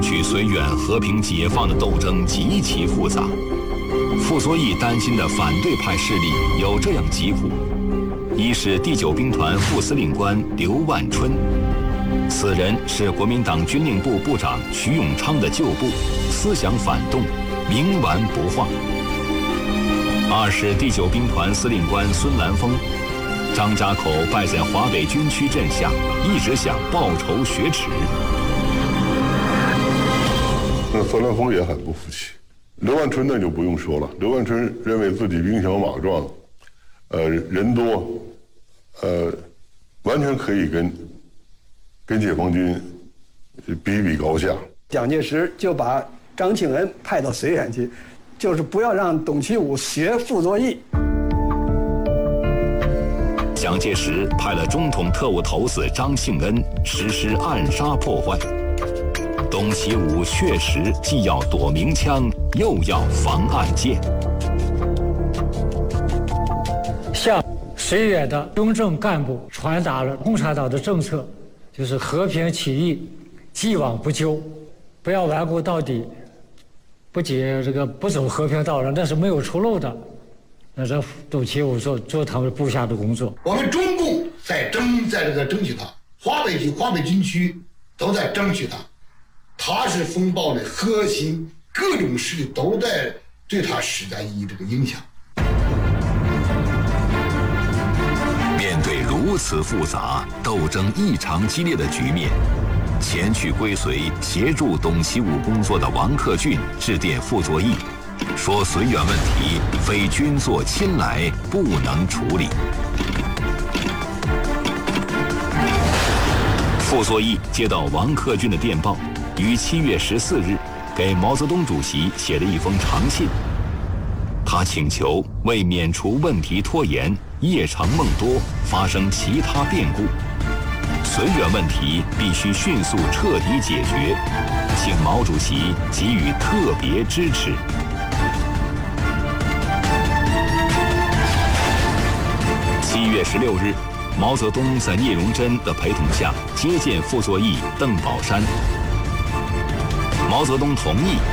取绥远和平解放的斗争极其复杂。傅作义担心的反对派势力有这样几股：一是第9兵团副司令官刘万春，此人是国民党军令部部长徐永昌的旧部，思想反动，冥顽不化；二是第9兵团司令官孙兰峰，张家口败在华北军区阵下，一直想报仇雪耻。 那孙兰峰也很不服气。刘万春那就不用说了，刘万春认为自己兵强马壮，人多，完全可以跟解放军比比高下。 蒋介石就把张庆恩派到绥远去，就是不要让董其武学傅作义。 蒋介石派了中统特务头子张庆恩实施暗杀破坏。董其武确实既要躲明枪，又要防暗箭。 向绥远的中正干部传达了共产党的政策，就是和平起义，既往不咎，不要顽固到底，不走和平道路，那是没有出路的。那这董其武做他们部下的工作。 我们中共在争取他，华北军区都在争取他。他是风暴的核心，各种势力都在对他施加这个影响。 面对如此复杂、斗争异常激烈的局面，前去归绥协助董其武工作的王克俊致电傅作义，说绥远问题非军座亲来，不能处理。傅作义接到王克俊的电报，于7月14日给毛泽东主席写了一封长信。他请求为免除问题拖延、夜长梦多、发生其他变故，绥远问题必须迅速彻底解决，请毛主席给予特别支持。7月16日，毛泽东在聂荣臻的陪同下接见傅作义、邓宝山。毛泽东同意